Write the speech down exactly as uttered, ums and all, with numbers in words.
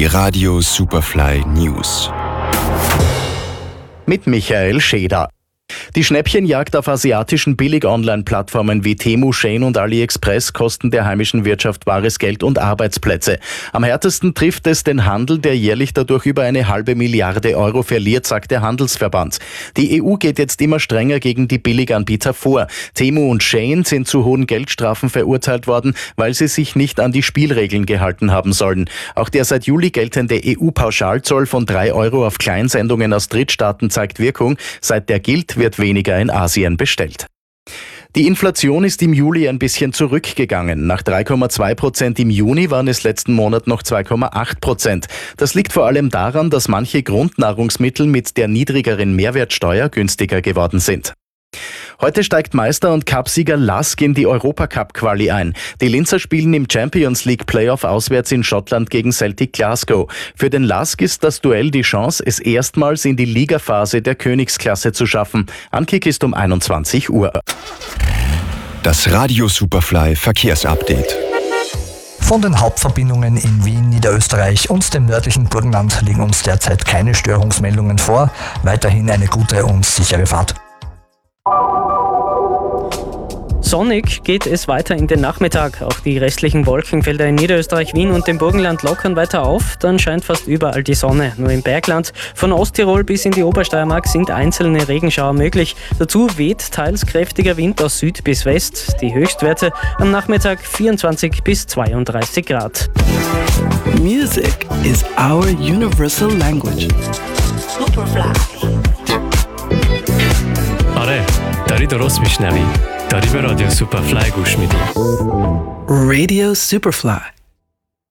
Die Radio Superfly News. Mit Michael Scheder. Die Schnäppchenjagd auf asiatischen Billig-Online-Plattformen wie Temu, Shein und AliExpress kosten der heimischen Wirtschaft bares Geld und Arbeitsplätze. Am härtesten trifft es den Handel, der jährlich dadurch über eine halbe Milliarde Euro verliert, sagt der Handelsverband. Die E U geht jetzt immer strenger gegen die Billiganbieter vor. Temu und Shein sind zu hohen Geldstrafen verurteilt worden, weil sie sich nicht an die Spielregeln gehalten haben sollen. Auch der seit Juli geltende E U-Pauschalzoll von drei Euro auf Kleinsendungen aus Drittstaaten zeigt Wirkung. Seit der gilt, wird weniger in Asien bestellt. Die Inflation ist im Juli ein bisschen zurückgegangen. Nach drei Komma zwei Prozent im Juni waren es letzten Monat noch zwei Komma acht Prozent. Das liegt vor allem daran, dass manche Grundnahrungsmittel mit der niedrigeren Mehrwertsteuer günstiger geworden sind. Heute steigt Meister- und Cupsieger Lask in die Europacup-Quali ein. Die Linzer spielen im Champions League Playoff auswärts in Schottland gegen Celtic Glasgow. Für den Lask ist das Duell die Chance, es erstmals in die Ligaphase der Königsklasse zu schaffen. Ankick ist um einundzwanzig Uhr. Das Radio Superfly Verkehrsupdate. Von den Hauptverbindungen in Wien, Niederösterreich und dem nördlichen Burgenland liegen uns derzeit keine Störungsmeldungen vor. Weiterhin eine gute und sichere Fahrt. Sonnig geht es weiter in den Nachmittag. Auch die restlichen Wolkenfelder in Niederösterreich, Wien und dem Burgenland lockern weiter auf. Dann scheint fast überall die Sonne. Nur im Bergland von Osttirol bis in die Obersteiermark sind einzelne Regenschauer möglich. Dazu weht teils kräftiger Wind aus Süd bis West. Die Höchstwerte am Nachmittag vierundzwanzig bis zweiunddreißig Grad. Music is our universal language. Superfly. آره داری درست میشنوی داری به رادیو سوپرفلای گوش میدی Radio Superfly.